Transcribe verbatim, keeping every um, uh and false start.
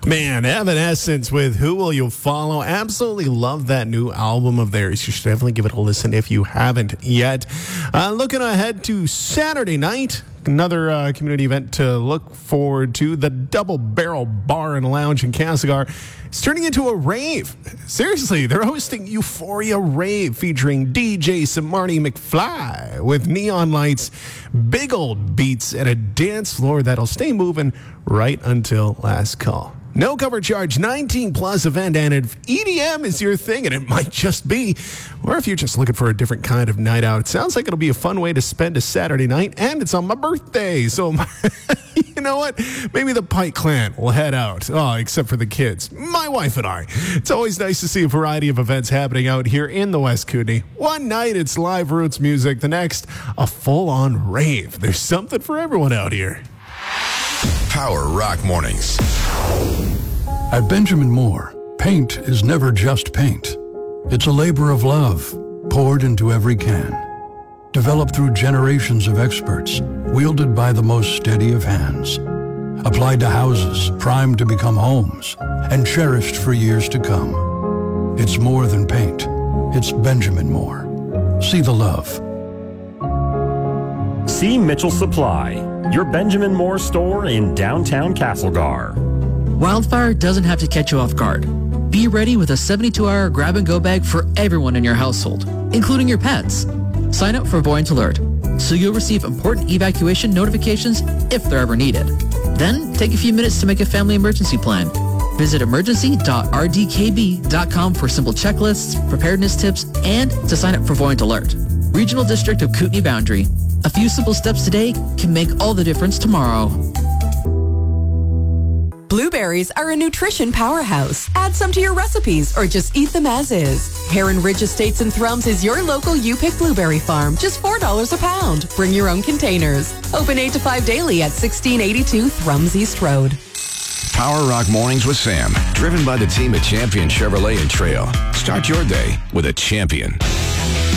Man, Evanescence with Who Will You Follow? Absolutely love that new album of theirs. You should definitely give it a listen if you haven't yet. Uh, looking ahead to Saturday night, another uh, community event to look forward to. The Double Barrel Bar and Lounge in Castlegar is turning into a rave. Seriously, they're hosting Euphoria Rave featuring D J Samarty McFly with neon lights, big old beats, and a dance floor that'll stay moving right until last call. No cover charge, nineteen plus event, and if E D M is your thing, and it might just be, or if you're just looking for a different kind of night out, it sounds like it'll be a fun way to spend a Saturday night, and it's on my birthday, so my, you know what? Maybe the Pike Clan will head out, oh, except for the kids, my wife and I. It's always nice to see a variety of events happening out here in the West Kootenay. One night, it's live roots music. The next, a full-on rave. There's something for everyone out here. Power Rock Mornings. At Benjamin Moore, paint is never just paint. It's a labor of love poured into every can. Developed through generations of experts, wielded by the most steady of hands. Applied to houses primed to become homes and cherished for years to come. It's more than paint. It's Benjamin Moore. See the love. See Mitchell Supply, your Benjamin Moore store in downtown Castlegar. Wildfire doesn't have to catch you off guard. Be ready with a seventy-two hour grab-and-go bag for everyone in your household, including your pets. Sign up for Buoyant Alert, so you'll receive important evacuation notifications if they're ever needed. Then, take a few minutes to make a family emergency plan. Visit emergency dot r d k b dot com for simple checklists, preparedness tips, and to sign up for Buoyant Alert. Regional District of Kootenay Boundary. A few simple steps today can make all the difference tomorrow. Blueberries are a nutrition powerhouse. Add some to your recipes or just eat them as is. Heron Ridge Estates and Thrums is your local U-Pick blueberry farm. Just four dollars a pound. Bring your own containers. Open eight to five daily at sixteen eighty-two Thrums East Road. Power Rock Mornings with Sam, driven by the team at Champion Chevrolet and Trail. Start your day with a champion.